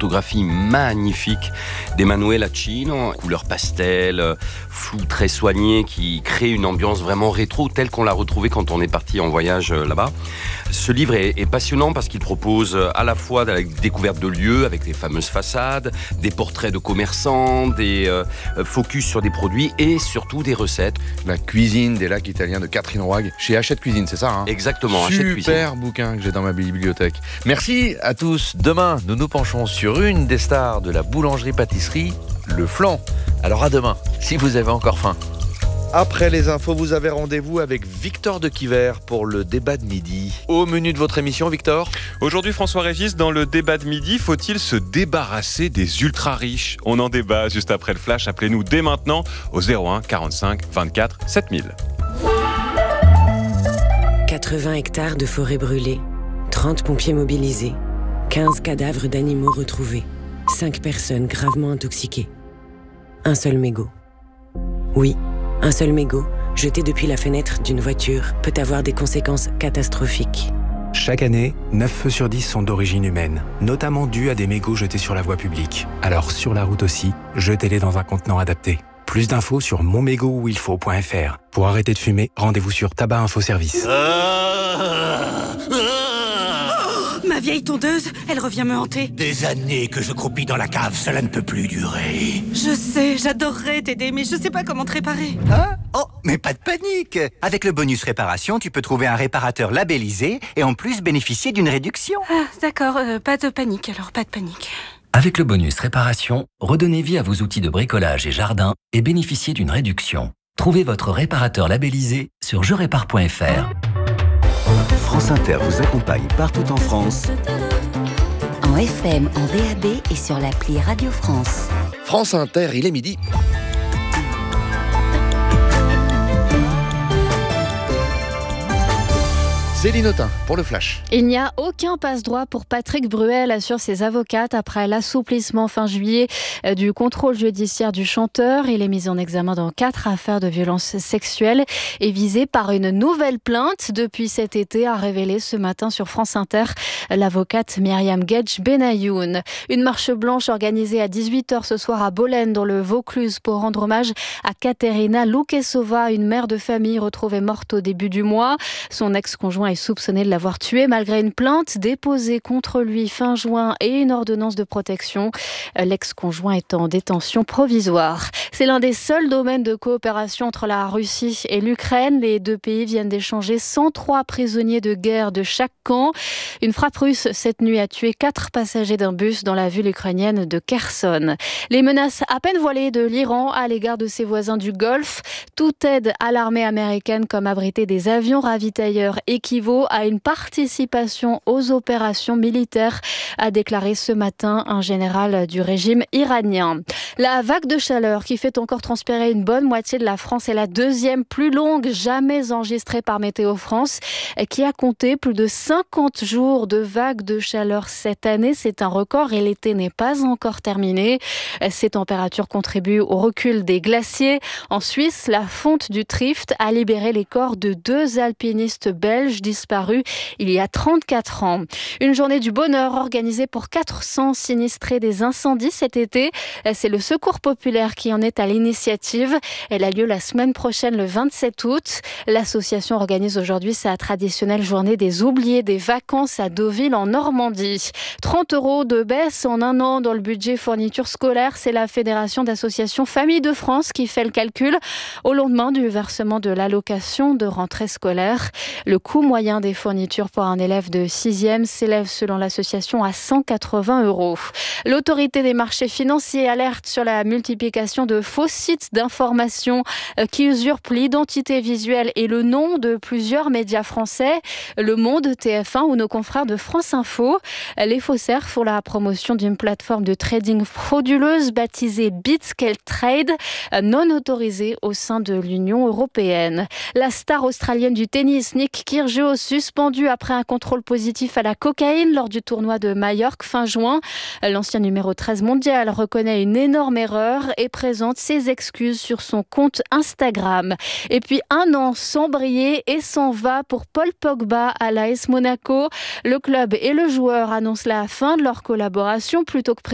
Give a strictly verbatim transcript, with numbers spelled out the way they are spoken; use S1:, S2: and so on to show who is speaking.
S1: photographie magnifique d'Emanuela Cino, couleur pastel, flou très soigné, qui crée une ambiance vraiment rétro, telle qu'on l'a retrouvée quand on est parti en voyage là-bas. Ce livre est, est passionnant parce qu'il propose à la fois la découverte de lieux avec les fameuses façades, des portraits de commerçants, des euh, focus sur des produits et surtout des recettes.
S2: La cuisine des lacs italiens de Catherine Roig, chez Hachette Cuisine, c'est ça hein?
S1: Exactement, Hachette Cuisine.
S2: Super bouquin que j'ai dans ma bibliothèque. Merci à tous. Demain, nous nous penchons sur une des stars de la boulangerie-pâtisserie, le flan. Alors à demain, si vous avez encore faim. Après les infos, vous avez rendez-vous avec Victor de Quiver pour le débat de midi. Au menu de votre émission, Victor ?
S3: Aujourd'hui, François-Régis, dans le débat de midi, faut-il se débarrasser des ultra-riches ? On en débat juste après le flash. Appelez-nous dès maintenant au zéro un quarante-cinq vingt-quatre sept mille.
S4: quatre-vingts hectares de forêt brûlée, trente pompiers mobilisés, quinze cadavres d'animaux retrouvés, cinq personnes gravement intoxiquées. Un seul mégot. Oui, un seul mégot, jeté depuis la fenêtre d'une voiture, peut avoir des conséquences catastrophiques.
S5: Chaque année, neuf feux sur dix sont d'origine humaine, notamment dus à des mégots jetés sur la voie publique. Alors sur la route aussi, jetez-les dans un contenant adapté. Plus d'infos sur mon mégot où il faut point f r. Pour arrêter de fumer, rendez-vous sur Tabac Info Service.
S6: Ma vieille tondeuse, elle revient me hanter.
S7: Des années que je croupis dans la cave, cela ne peut plus durer.
S6: Je sais, j'adorerais t'aider, mais je sais pas comment te réparer.
S7: Hein ? Oh, mais pas de panique. Avec le bonus réparation, tu peux trouver un réparateur labellisé et en plus bénéficier d'une réduction.
S6: Ah, d'accord, euh, pas de panique alors, pas de panique.
S8: Avec le bonus réparation, redonnez vie à vos outils de bricolage et jardin et bénéficiez d'une réduction. Trouvez votre réparateur labellisé sur je répare point f r.
S9: France Inter vous accompagne partout en France.
S10: En F M, en D A B et sur l'appli Radio France.
S2: France Inter, il est midi. Céline Autain pour le Flash.
S11: Il n'y a aucun passe-droit pour Patrick Bruel, assurent ses avocates, après l'assouplissement fin juillet du contrôle judiciaire du chanteur. Il est mis en examen dans quatre affaires de violences sexuelles et visé par une nouvelle plainte depuis cet été, a révélé ce matin sur France Inter l'avocate Myriam Gedj Benayoun. Une marche blanche organisée à dix-huit heures ce soir à Bolène, dans le Vaucluse, pour rendre hommage à Katerina Lukesova, une mère de famille retrouvée morte au début du mois. Son ex-conjoint est soupçonné de l'avoir tué malgré une plainte déposée contre lui fin juin et une ordonnance de protection. L'ex-conjoint est en détention provisoire. C'est l'un des seuls domaines de coopération entre la Russie et l'Ukraine. Les deux pays viennent d'échanger cent trois prisonniers de guerre de chaque camp. Une frappe russe cette nuit a tué quatre passagers d'un bus dans la ville ukrainienne de Kherson. Les menaces à peine voilées de l'Iran à l'égard de ses voisins du Golfe. Toute aide à l'armée américaine, comme abriter des avions ravitailleurs, équivaut à une participation aux opérations militaires, a déclaré ce matin un général du régime iranien. La vague de chaleur qui fait encore transpirer une bonne moitié de la France est la deuxième plus longue jamais enregistrée par Météo France, qui a compté plus de cinquante jours de vague de chaleur cette année. C'est un record et l'été n'est pas encore terminé. Ces températures contribuent au recul des glaciers. En Suisse, la fonte du Trift a libéré les corps de deux alpinistes belges disparus il y a trente-quatre ans. Une journée du bonheur organisée pour quatre cents sinistrés des incendies cet été. C'est le Secours populaire qui en est à l'initiative. Elle a lieu la semaine prochaine, le vingt-sept août. L'association organise aujourd'hui sa traditionnelle journée des oubliés des vacances à Deauville en Normandie. trente euros de baisse en un an dans le budget fourniture scolaire. C'est la Fédération d'associations Familles de France qui fait le calcul au lendemain du versement de l'allocation de rentrée scolaire. Le coût moyen des fournitures pour un élève de sixième s'élève selon l'association à cent quatre-vingts euros. L'autorité des marchés financiers alerte sur la multiplication de faux sites d'information qui usurpent l'identité visuelle et le nom de plusieurs médias français, Le Monde, T F un ou nos confrères de France Info. Les faussaires font la promotion d'une plateforme de trading frauduleuse baptisée BitScale Trade, non autorisée au sein de l'Union européenne. La star australienne du tennis, Nick Kyrgios, suspendu après un contrôle positif à la cocaïne lors du tournoi de Majorque fin juin. L'ancien numéro treize mondial reconnaît une énorme erreur et présente ses excuses sur son compte Instagram. Et puis un an sans briller et s'en va pour Paul Pogba à l'A S Monaco. Le club et le joueur annoncent la fin de leur collaboration plutôt que